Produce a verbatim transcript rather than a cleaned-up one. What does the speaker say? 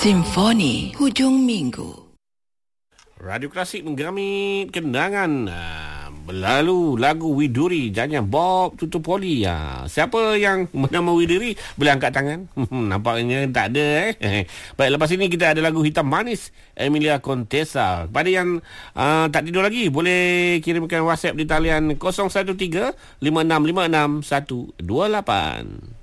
Simfoni Hujung Minggu. Radio Klasik menggerami kenangan uh, berlalu lagu Widuri Janya Bob Tutupoli. Uh, siapa yang bernama Widuri? Boleh angkat tangan? Nampaknya tak ada eh. Baik, lepas ini kita ada lagu Hitam Manis Emilia Contessa. Pada yang uh, tak tidur lagi, boleh kirimkan WhatsApp di talian kosong satu tiga lima enam lima enam satu dua lapan.